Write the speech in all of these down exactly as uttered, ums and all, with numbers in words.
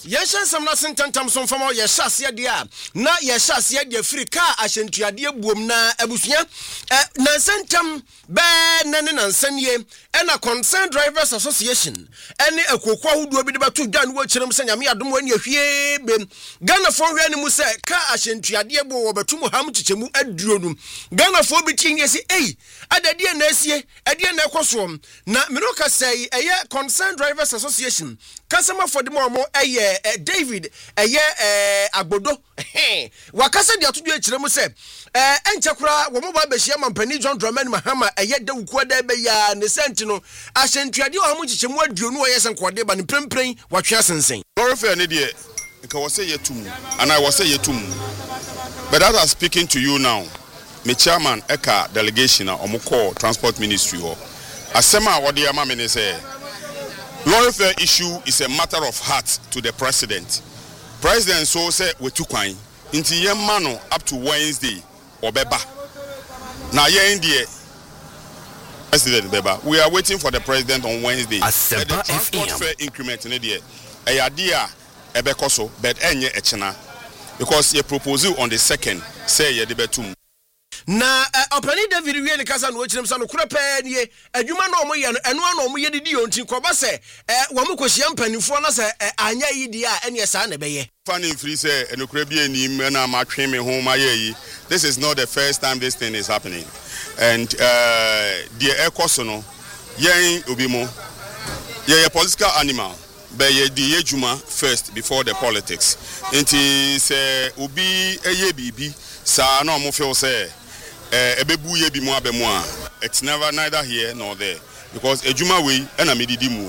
Yesha some na sentam some from your shassia dia. Na your shassia dia free car ashentua dia buom na abusua. Eh na sentam be nane na nsanye and a concerned drivers association. Any a kokwa who do be the batu dan wo chirem senya me adom wani ahwie bem. Ghana for hwe mu se car ashentua dia bo obetu mu ham chichemu aduonum. Ghana for bi tin yesi eh adade na asie ade na ekoso na miroka say eye concerned drivers association. Customer for the momo eye David eye eh agbodo wakasa dia tudwe chiremu se eh enchekura wo mo ba behia mampani John Dramani Mahama eye da wuku da be ya ne senti no ahyentuade o mo chichemu aduonu o yesen kode ba ne prempren watwe asensen Lorifair ne de nka wo say yetum and I was say yetum but as I'm speaking to you now me chairman eka delegation a omko transport ministry ho asema wo de ama me ne say Lorifair issue is a matter of heart to the president. President so say we took kwan inti yemma no up to Wednesday obeba. Na ye ndie President beba. We are waiting for the president on Wednesday. The transport fare increment in there. E yade a ebekoso but enye echena because ye proposal on the second say ye de betum. Na opani David wie ne kasa no chirem sa no kura pa nie adwuma na omo ye no eno na omo ye didi onti ko ba se eh wo mo kohia mpanifo na se anya yi dia ene sa na beye fani free say eno kura bi anim na ma twen me ho ma ye yi. This is not the first time this thing is happening and uh the ekoso no yen obi mo ye political animal but ye di ejuma first before the politics enti say obi eye bibi sa na omo feel say ebebu ye bi mu abemu a it's never neither here nor there because ejuma we na me didi mu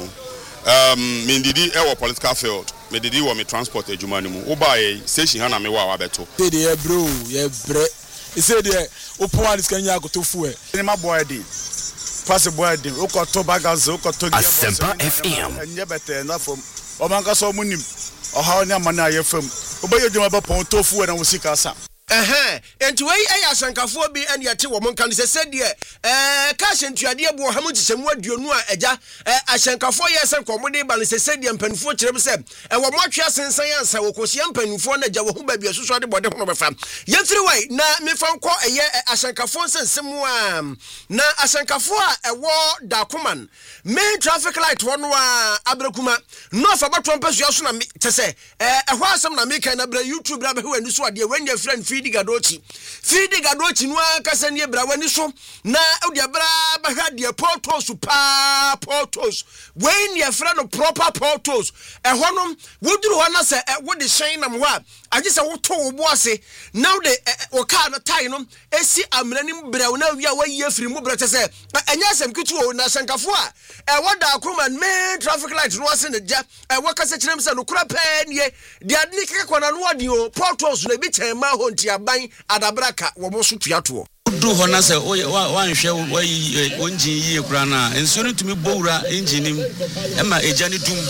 um me didi e wo political field me didi wo me transport ejuma ni mu wo ba ye station ha na me wa abeto say dey bro ye bre e say dey open one scan ya goto fu e ni ma boy dey pass boy dey o ko to bagazo o ko to ge Asempa F M enye bete na fom o man ka so munim o ha oni amana ye fam o ba ye ejuma ba pon to fu e na wo sika sa eh enti wei eya asankafo bi ene yete wo monka se se de eh ka hyentuade bu hamu chichemu aduonu a eja asankafo ye se nkomode ba se se de mpanifo kirem se e wo motwe asensan ansa wo kosia mpanifo na ja wo hu ba bi asusu ade bode hono befa yefiri wei na mefa nko eye asankafo nsensemu a na asankafo a ewo dakoman main traffic light wono a abrakuma no fa bato mpasu aso na tese eh ehwo asem na me kan na bra YouTube bra be hu ani so ade when your friend Fidi Gadochi. Fidi Gadochi no akasa ne bra wani so na odi bra ba hwa de portos pa portos when your friend no proper portos e honom woduru ho na se wode hyen nam ho a age se woto wo bo ase now de wo car no tie no esi amranim bra wo na wi a wayi afiri mu bra tese enya asem kitu o na sankafo a e woda akoma main traffic light no ase ne ja e wakasa kirem se no kura pa nie de adni kekona no odi o portos na bi chen ma ho aban adabraka wo mo so tuato do ho na se wan hwe wayi onjin yi kura na enso no tumi bowura engine nim e ma eja ni dum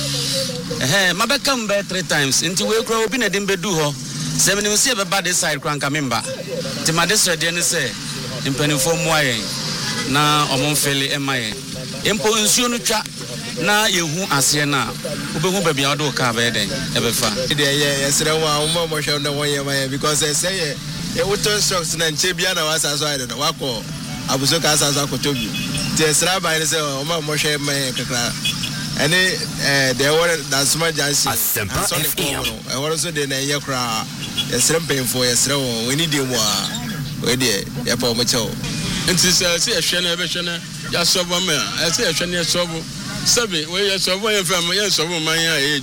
eh mabeka mbe three times nti we kura obi na dem bedu ho se me nim se be ba this side kura nka memba ti ma this side ne se impanifo mo ayen na omonfele e maye empo enso no twa na yehu ase na obehu ba bia do ka ba den e be fa de ye yesre wa o mo mo hwe no won ye maye because e say ye e wuton stocks na nche bia na wasa so ide no wako abuso ka asa so akotobi ti esra ba ne say o mo mo hwe maye kakra ene eh de wore da sma jansi Asempa F M e wore so de na ye kra yesre mpemfo yesre won we ni de mu a we de ye pa o mo chew nti se se hwe na e be hwe na ya so bo me e se hwe na so bo Sabi, we are so very family, yes, of my age.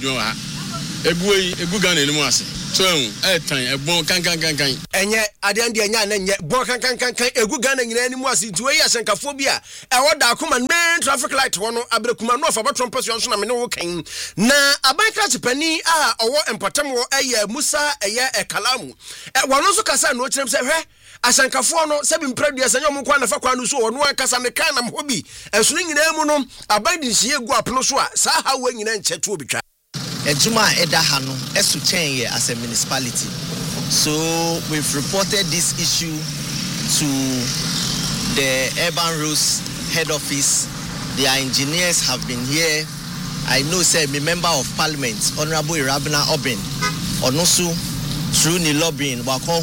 A boy, a good gun in the mass. So, a time, a bone can can can can. And yet, I didn't and yet, Bork can can can a good gun in any more situation, and Caphobia. I want that command main traffic light one, Abracuma, no for Trump person, I'm no king. Na, a bike penny, ah, or what and Patamo, a year, Musa, a year, a Kalamu. At one also Casa, no terms of her. Asankafono seven previous and young kwana fa kwanu so no akasa me kan nam hobi enso nyina mu no abadi sie gu apno so a sa ha wa nyina nche to obitwa ejuma eda ha no esu chen ye as a municipality so we've reported this issue to the urban roads head office. Their engineers have been here I know say me member of parliament Honorable Irabina Obin Onosu through ni lobbying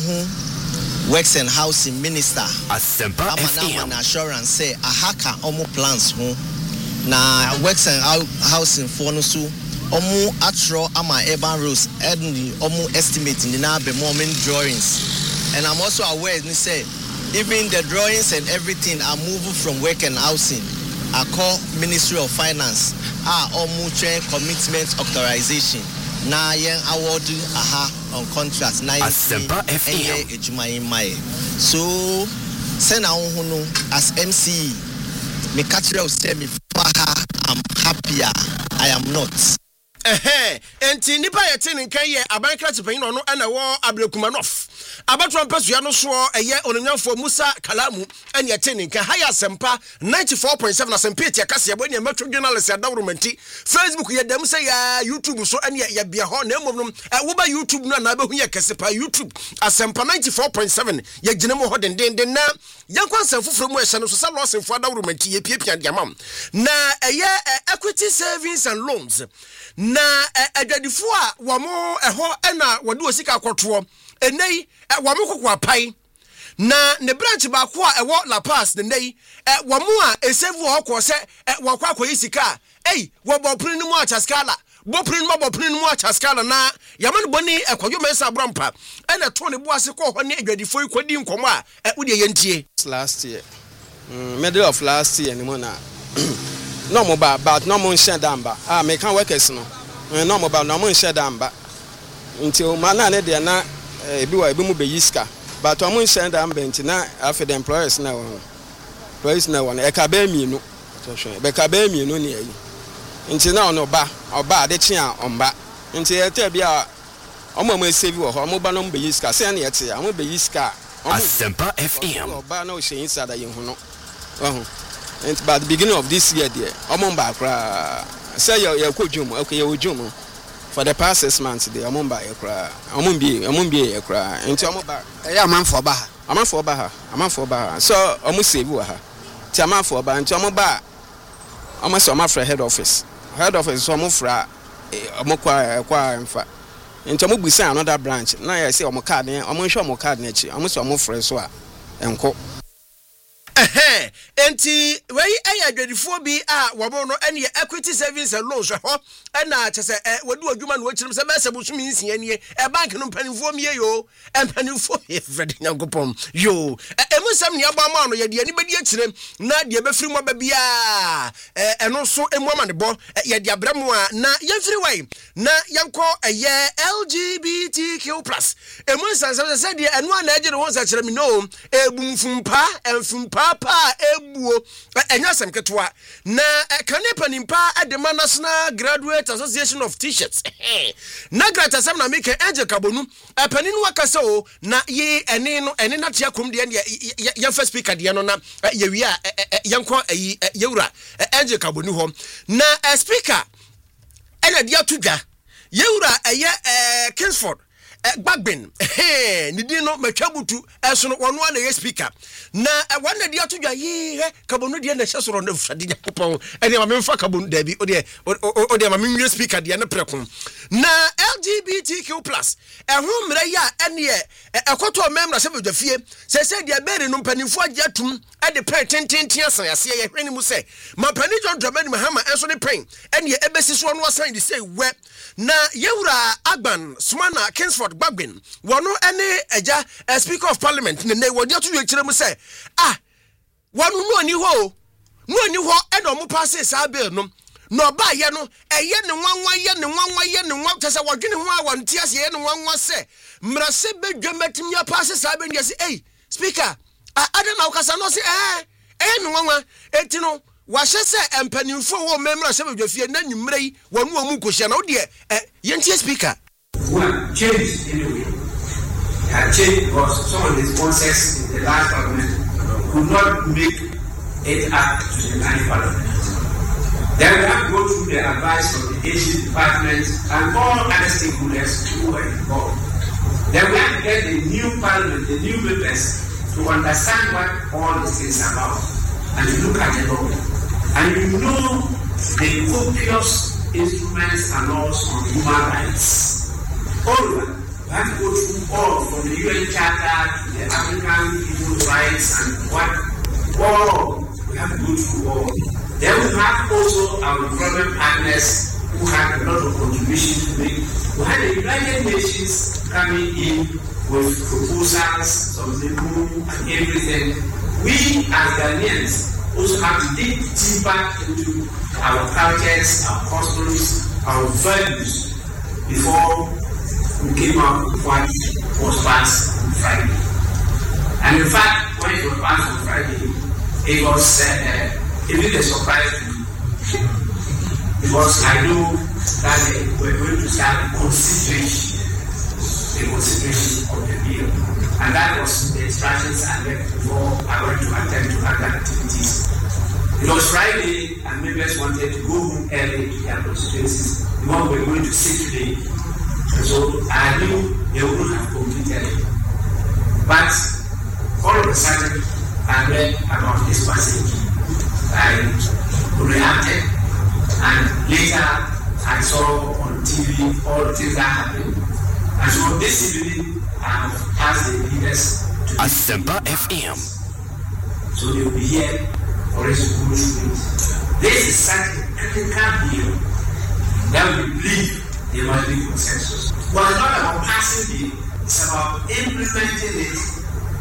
wakon works and housing minister Asempa F M assurance say ahaka omo plans ho na works and housing for no so omo atro ama urban roads and the omo estimating the na be moment drawings. And I'm also aware they say even the drawings and everything are moving from work and housing. I call Ministry of Finance are almost commitment authorization. Na yen award aha on contracts na Asempa F M ejuma in my so send no as M C me catch you say me faha I'm happier I am not. Ehe, enti nipa yete nkan ye abankra tipanyin no na wo Ablekumanov. Abatwa mpasua no so eye onunyanfo Musa Kalamu ene yete nkan haya Asempa ninety-four point seven Asempa tia kase abo ne metro journalist adawromanti Facebook ye dem say ya YouTube so ene ye bia ho na emom no wo ba YouTube no na behu ye kase pa YouTube Asempa ninety-four point seven ye gine mo ho den den den na yankwan sanfoforo mu ehye no so sa losenfo adawromanti ye piepia diamam na eye equity savings and loans na adwadifo a wamo eho na wode osika akoto enei wamo kokwa pai na ne branch ba ko a ewo La Paz ne nei wamo a esevu hokọ se wakwa akoyi sika ei wo boprin mu a chaskala boprin mu boprin mu a chaskala na yamane boni ekwadwo mensa abrampa ena to ne bo ase ko ho ne adwadifo ikodi nkomo a wode yentie last year mm, middle of last year ni mo na no mo ba but no mo nhyɛ damba ah me kan workers no no mo ba no mo nhyɛ damba nti o ma na ne de na ebi wa ebi mu be yiska but o mo nhyɛ damba nti na after the employers na won employees na won e ka ba mienu to hwe be ka ba mienu ne ayi nti na ono ba oba de kye a omba nti e te bia o mo mo save wo ho mo ba no mo be yiska se na ye te a mo be yiska Asempa F M oba na o hye inside ayi hu no ho. And by the beginning of this year, dear, I'm on back. Say you're good, okay, you're Jum. For the past six months, dear, I'm on by a cry. I'm on be, I'm on be a cry. And I'm back. I'm on for Baha. I'm on for Baha. I'm on for Baha. So I must save you. I'm on for Baha. And I'm back. I'm a for head office. Head office, so I'm for a moquire, acquire, in fact. And I'm be saying another branch. Now I say, I'm a card, I'm on show my card nature. I'm also more for a swap and co. Eh enti wey ayadwadifo bi a wabo no ene equity savings and loans ho na chese wadu adwuma no wachirim se mese busumi nsia nie e bank no mpanimfo mie yo mpanimfo Fred Nyankopon yo emusam ne abama no ye de ani bedi akire na de be firi mo ba bia eno so emu amane bo ye de abramo a na ye firi wai na yanko eye L G B T Q plus emusam se de eno na agire ho sa kire mi no ebumfumpa emfumpa pa ebuo enya semketwa na kanepa nimpa adema National Graduate Association of T-shirts na grata sam na make Angel Kabonu apani no akasa o na ye ene no ene na tia kom de ye first speaker de no na ye wi a yenko ayi yewura Angel Kabonu ho na speaker ena dia tudwa yewura eye Kingsford Bagbin eh ni di no matwabutu eso no wono na ye speaker na wana di atodwa ye Kabonu de na hyesoro na fadi Yakopon ene ma memfa Kabonu da bi o de o de ma menwe speaker de na prekon na L G B T Q plus ehun mra ya ene e ekoto memra se bedwafie se se de bere no mpanifo agiatum e de pen tententen asan ase ye hwani mu se ma pani John Dramani Mahama enso de pen ene e ebesi so no asan de say we na yewura Agban Smana Kingsford Bagbin wono ene eja speaker of parliament ne ne wodi atu yekire mu se ah wono no ani ho no ani ho e no mo pass sa bill no no ba ye no eye ne nwanwa ye ne nwanwa ye ne nwa tese wodwene ho a wonte ase ye ne nwanwa se mrase bedwamatimi ya pass sa bill ye se eh speaker ada na ukasa no se eh eh ne nwanwa enti no wahye se empanimfo wo memra se bedwafie na nwumre yi wonu omu kohia na wo de eh yentie speaker one change anyway. Had changed because some of the sponsors in the last parliament could not make it up to the ninth parliament. Then we have to go through the advice of the Asian department and all other stakeholders who were involved. Then we have to get the new parliament, the new members, to understand what all these things are about and to look at the law. And you know the copious instruments and laws on human rights. All we have to go through all from the U N Charter to the African People's Rights and what all we have to go through all. Then we have also our development partners who have a lot of contribution to make. We had the United Nations coming in with proposals, some people and everything. We as Ghanaians also have to dig deeper into our cultures, our customs, our values before we came up with what was passed on Friday. And in fact, when it was passed on Friday, it was uh, even a surprise to me. Because I know that we're going to start consideration, the consideration of the bill. And that was the instructions I left before I went to attend to other activities. It was Friday and members wanted to go home early to their constituencies. The one we were going to see today. And so I knew they wouldn't have completed it. But all of a sudden, I read about this passage. I reacted, and later I saw on T V all the things that happened. And so this evening, I have asked the leaders to Asempa F M. So they will be here for us to go through it. This is such a critical bill that we believe there must be consensus. But it's not about passing the bill, it's about implementing it.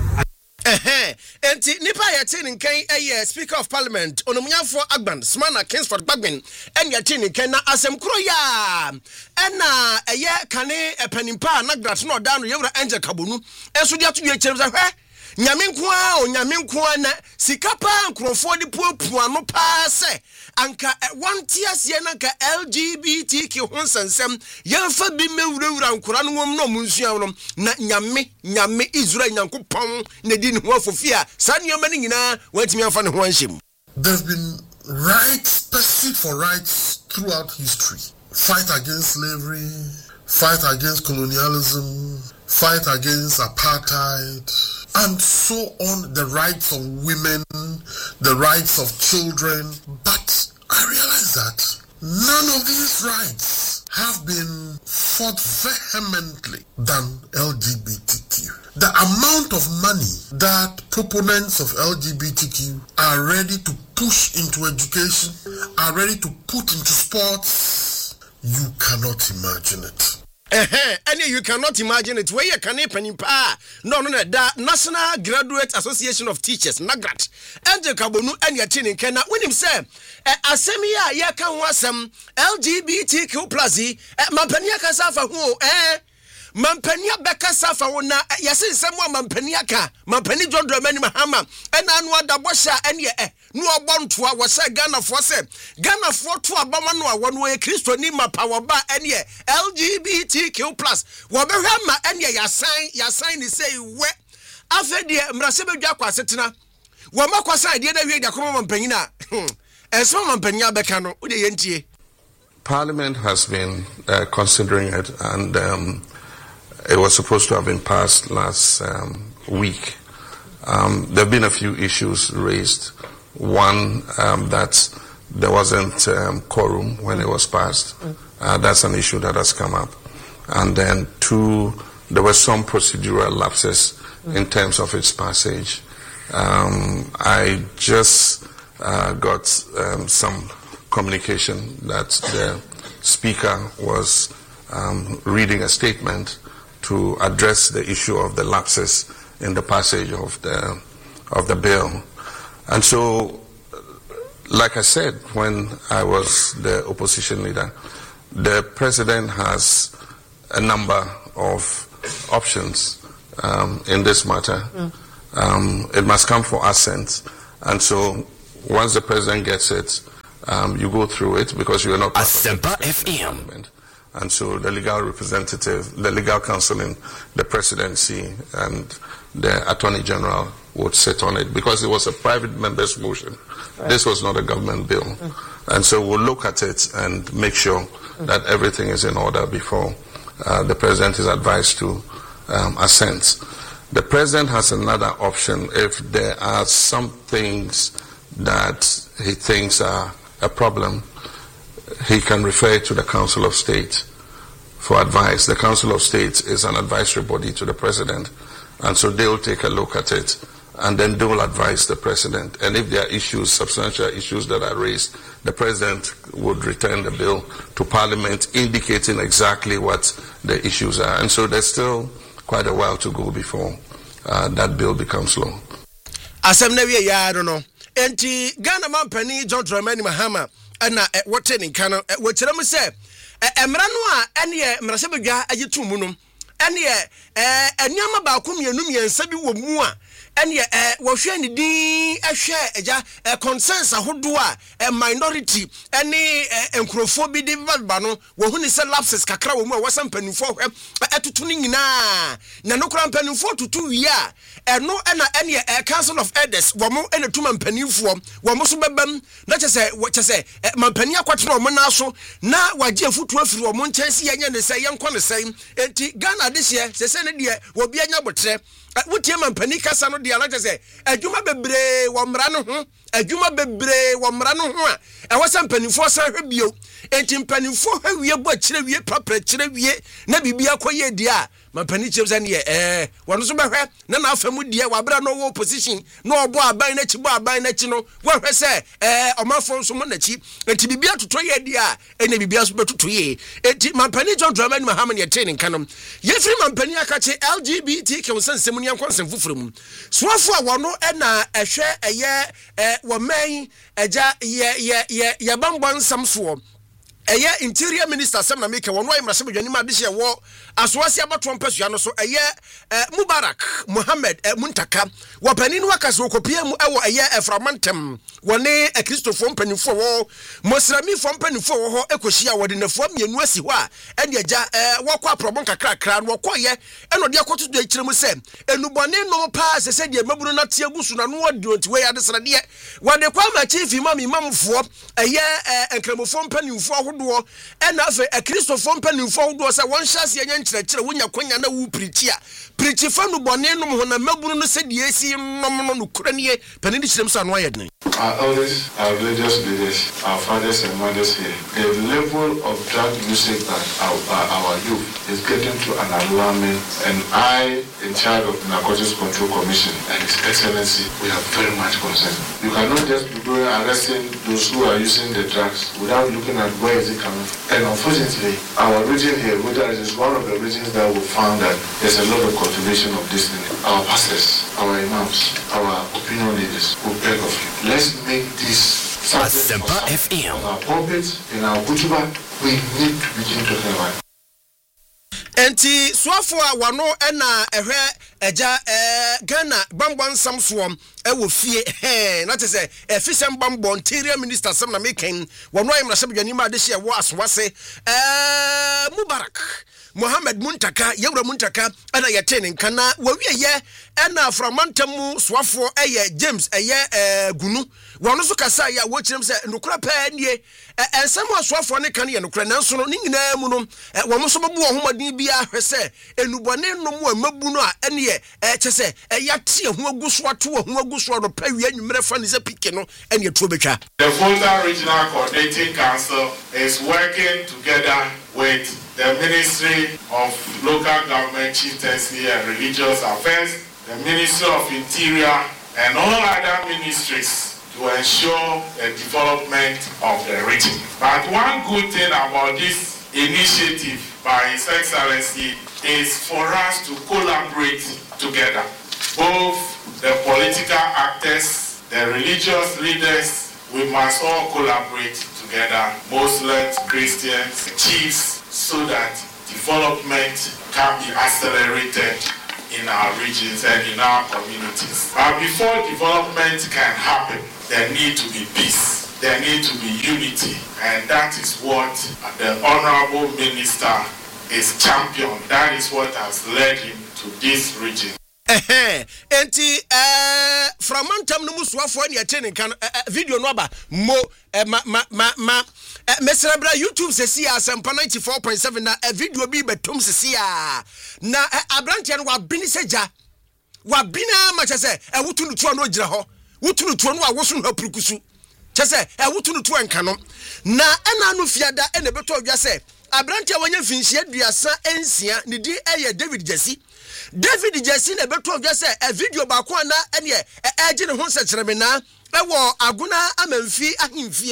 Eh, enti nipa yɛte ne nkan ɛyɛ Speaker of Parliament onomunyafo Agban Smana Kingsford Bagbin ɛn yɛte ne nkan na asɛm koro ya ɛna ɛyɛ kane ɛpanimpa Nagrat no ɔda no yɛwura Angel Kabonu ɛso de ato yɛkyerɛ sɛ hwɛ nyame nkoa o nyame nkoa na sika pa nkrofo de puapua no pa sɛ anka wanti asie na anka L G B T Q ho nsensem yɛmfa bi mewurawura nkora no wom no munsua no na nyame nyame Israel nyankopɔn na di ne ho afofia sa nneɛma no nyinaa wantimi afa ne ho anhyem. There's been rights, pursuit for rights throughout history. Fight against slavery, fight against colonialism, fight against apartheid, and so on, the rights of women, the rights of children. But I realize that none of these rights have been fought vehemently than L G B T Q. The amount of money that proponents of L G B T Q are ready to push into education, are ready to put into sports, you cannot imagine it. Eh, and you cannot imagine it. Where you can panimpa no no da National Graduate Association of Teachers Nagrat Angel Kabonu and your chin Kena when him say asemia ya kan wasem L G B T Q plus mampania kasafa ho eh mampania beka safa wona yase nsemo mampania ka mampani jodro mani mahama ena anu adabosha ene eh no obontoa wo se Ghana fo se Ghana fo to abama no awon wo Kristo ni mapawa ba ene L G B T Q plus wo behwa ma ene yasan yasan ni say we afedie mrase bedwa kwasetena wo makwasan de na wie de koma mampanyina enso mampania beka no wo de yentie. Parliament has been uh, considering it, and um, it was supposed to have been passed last um, week. Um, there have been a few issues raised. One, um, that there wasn't um, quorum when it was passed. Uh, that's an issue that has come up. And then two, there were some procedural lapses in terms of its passage. Um, I just uh, got um, some communication that the Speaker was um, reading a statement to address the issue of the lapses in the passage of the of the bill. And so, like I said, when I was the opposition leader, the President has a number of options um, in this matter. Mm. Um, it must come for assent. And so, once the President gets it, um, you go through it because you are not part Asempa of the F M. And so the legal representative, the legal counsel in the presidency and the Attorney General would sit on it because it was a private member's motion. Right. This was not a government bill. Mm. And so we'll look at it and make sure mm. that everything is in order before uh, the President is advised to um, assent. The President has another option if there are some things that he thinks are a problem. he can refer to the Council of State for advice. The Council of State is an advisory body to the President, and so they will take a look at it, and then they will advise the President. And if there are issues, substantial issues that are raised, the President would return the bill to Parliament, indicating exactly what the issues are. And so there's still quite a while to go before uh, that bill becomes law. Asem na wie ya no no. Enti Ghana man pani John Dramani Mahama na wote ne kan no wo kire mu se emra no a ene emra se bedwa agitu mu no ene eh anuama ba ko mienu miensa bi wo mu a ene eh wo hwe ne din ahwe eja consensus ahodo a minority ene enkrofo bi di ba no wo hu ne se lapses kakra wo mu a wasam panifo hwe atutu ne nyina na no kra panifo tutu wi a eno ena ene council of elders wo mo ene tuma panifo wo mo so bebam na chese chese mampani akwatena wo na so na waje afutu afiri wo mo nkyɛnse yenye ne sɛ yenkɔ ne sɛ enti Ghana de hye sese ne de wo bia nya botre wotie mampani kasa no de ala chese adwuma bebre wo mra no ho adwuma bebre wo mra no ho a ɛwɔ sɛ mpanifo sa hwɛ bio enti mpanifo hwɛ wie bɔ kyerɛ wie papra kyerɛ wie na bibia kɔyɛ di a mampani kyerɛ sɛ ne eh wɔno so bɛhwɛ na na afamu die wabra no wo position na ɔbɔ aban na chi bɔ aban na chi no wɔhwɛ sɛ eh ɔmafo so mo na chi enti bibia totɔ yɛ di a ɛna bibia so bɛtotɔ yɛ enti mampani John Dramani Mahama ne yɛte ne nkanom yɛfiri mampani aka che L G B T Q nsɛnsɛm ne yankɔnsɛm foforo mu soafo a wɔno ɛna ɛhwɛ ɛyɛ eh wɔman ɛgya yɛ yɛ yɛ yɛbambɔ nsam soɔ ɛyɛ interior minister Sam Namika wɔno ayɛ mmarahyɛ badwani ma de hyɛ wɔ asoasi abato mpasua no so ɛyɛ Mubarak Mohammed Muntaka wɔpani no akase wɔkɔpie mu ɛwɔ ɛyɛ Eframantem wɔne Kristofo mpanimfo wɔ Mosramifo mpanimfo wɔ hɔ ekohyia wɔde nafua mienu asi hɔ a ɛne agya wɔkɔ aprɔbɔ kakrakra no wɔkɔyɛ ɛna de akɔto do akyire mu sɛ enubɔne no pa sɛ sɛ de mabunu na tie gusu na no wɔde ontiwe ade sradeɛ wɔde kwa ma chief imam imamfo ɛyɛ enkramofo mpanimfo ahodoɔ ɛna afɛ Kristofo mpanimfo ahodoɔ sɛ wɔn hyase yɛn nkyerɛkyerɛ wonya kwanya na wo preachia preachi fa no bɔne no ho na mabunu no sɛ de asi nom no no kura nie panini kyerɛm sɛ no ayɛ den. Our elders, our religious leaders, our fathers and mothers here, the level of drug music that our, our youth is getting to an alarming, and I, in charge of the Narcotics Control Commission and His Excellency, we are very much concerned. You cannot just be doing arresting those who are using the drugs without looking at where is it coming from. And unfortunately, our region here, Weda is one of the regions that we found that there's a lot of cultivation of this thing. Our pastors, our imams, our opinion leaders will beg of you. Let's make this Asempa F M. On our pulpits, in our kutuba, we need to begin talking about it. Enti swafo a wano ena ehwe eja eh Ghana bambon samsoom e wo fie eh na te se efisem bambon interior minister Sam Namika wano ayem na sebedwani ma de hye wo asowase eh Mubarak Mohammed Muntaka Yewra Muntaka ana yete ne nkana wawieye ena Aframantem swafo eye James eye eh Gunu wono so kasa ya wo kirem se nokura pa nie ensem aswafo ne kan ye nokura nanso no nyina mu no wo mo so bebu homaden bia hwese enubone no mu amabu no a ene ye kyese yate ho aguso ato ho aguso no pa wi anwumre fa ne se pike no ene to betwa. The Volta Regional Coordinating Council is working together with the Ministry of Local Government, Chieftaincy and Religious Affairs, the Ministry of Interior, and all other ministries to ensure the development of the region. But one good thing about this initiative by His Excellency is for us to collaborate together. Both the political actors, the religious leaders, we must all collaborate together, Muslims, Christians, chiefs, so that development can be accelerated in our regions and in our communities. But before development can happen, there need to be peace, there need to be unity, and that is what the Honorable Minister is champion. That is what has led him to this region. Eh enti eh Framantem no musuafo ne yete ne kan video no aba mo ma ma ma ma mesrebra YouTube sesi Asempa ninety-four point seven na video bi betom sesi a na abrante no wa bini seja wa bina ma chese e wutu nutu no gira ho wutu nutu no a woso no apurukusu chese e wutu no to enka no na ena no fiada e na beto odwa se abrante wanya finhia duasa ensia ne di eye David Jesse David Jesse na beto odwa se e video ba ko na ene e age ne ho sekyereme na e wo aguna amamfi ahemfie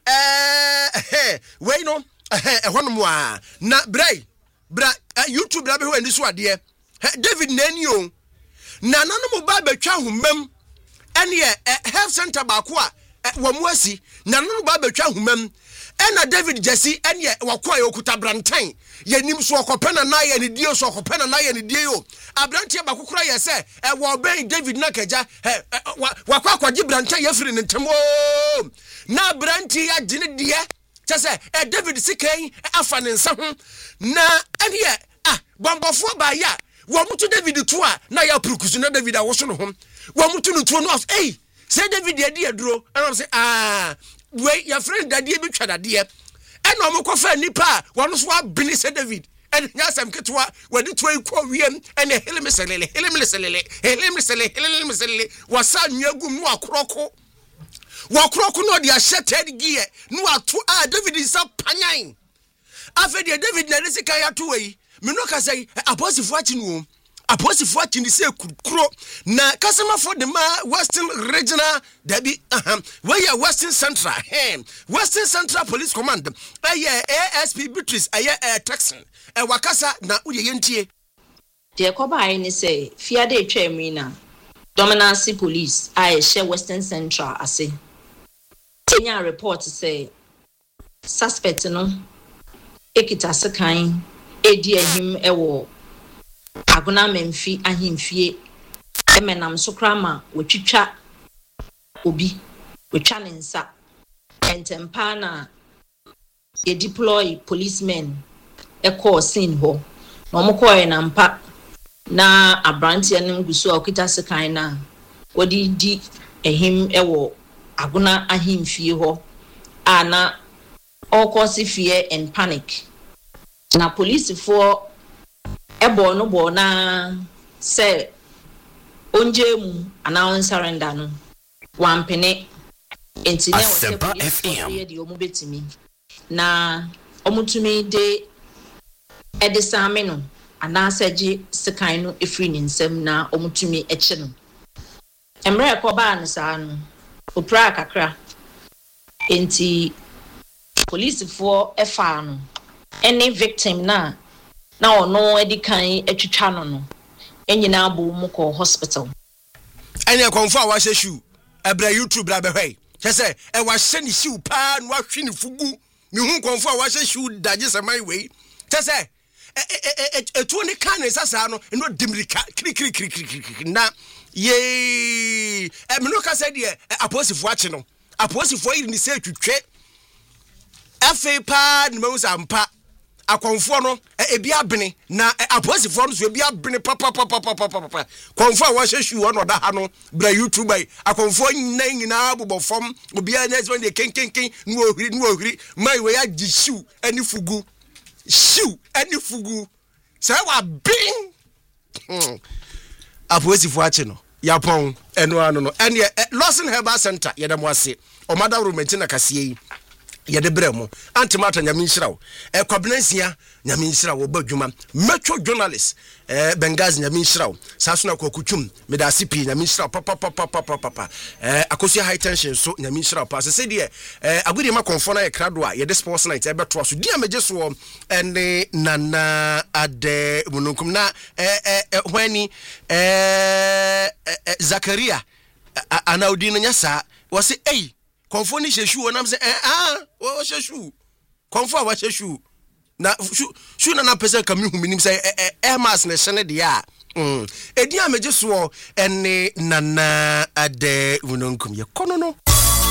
eh we no eh hono a na brai bra YouTube bra be ho ani so ade David Nenio na nanu ba betwa humam ene health center ba ko a wo mu asi na nanu ba betwa humam ena David Jesse ene wakwa ye okuta brantan ye nim so okopena na ye ne die so okopena na ye ne die yo abrantie ba kokora ye se e wo ben David na kaja wakwa kwaji brantan ye firi ne ntemo na brantie ya gine die chese e David sikan afa ne nsa ho na ene ah bombofo ba ya wo mutu David to a na ya prukusu na David a wo so no ho wo mutu no to no eh say David ye die aduro and say ah we your friend daddy bi twa dade e na omko fa nipa wono so abini say David and nyasam ketwa wadi to ikọ wiem and helem selele helem selele helem selele helem selele wasa nwagum no akroko wo kroko no dia shattered gear no ato ah David is up panyan afa dia David na risika ya to we me no ka say aposifo achi no aposifo achi ni say kuro na customer for the Western Regional Debbie uh we are Western Central eh Western Central Police Command eh A S P Beatrice eh Texan e wakasa na uye yentie de ko ba ni say fiade atwami na Dominance Police I share Western Central ase Kenya report say suspect no ekita sekan edi ahim ewo aguna memfi ahimfie emenam sokrama wetwitwa obi wetwa ne nsa entempa na e deploy policemen e call scene ho na omkoye na mpa na abrante ne ngusu okita sekan na wodi di ehim ewo aguna ahimfie ho ana all cause fear and panic na police for ebo no bo na say onje mu announce surrender no wampene enti ne Asempa F M di omu betimi na omutumi de edesame no anasaje sekan no efri ni nsem na omutumi eche no emre ko ba no sa no opra kakra enti police for efa no any victim na na ono edikan etwitwa no no enyina abo mu ko hospital ene konfo a wa hwehwu ebra YouTube bra behwe chese e wa hye ni hiu pa no ahwe ni fugu mi hu konfo a wa hwehwu daje samai wei chese etu ni kan sasa no no dimrika kri kri kri kri na ye e me no ka se de aposifo ache no aposifo iri ni se twitwe afi pa ni ma usampa akonfo no ebi abene na aposifo no so ebi abene papa papa papa papa konfo a wa hwehwu ono da ha no bra YouTube ai akonfo nyina nyina bobɔ fam obi anya so ne kenkenken no ohiri no ohiri mai we ya gishu ani fugu shiu ani fugu say wa bing aposifo ache no yapon eno ano no ene Lawson Herbal Center yedam wase o madam romanti na kasie yede bremo antimata nyame nhirawo e kwabnansia nyame nhirawo badwuma metro journalist eh Bengazi nyame nhirawo saso na kwakutwum medase pi nyame nhirawo papa papa papa papa eh akosia high tension so nyame nhirawo pa se de eh agudi ma konfo na ye krado a yede sports night e beto so dia meje so ene nana ade mununkum na eh eh hwani eh Zakaria anaudi no nyasa wose eh konfo ni hwehwu onam se eh ah wo hwehwu konfo wa hwehwu na shu na na pese ka mihu minim se eh mas na hye ne de a mm edi ameje so ene nana ade wunonkum ye kono no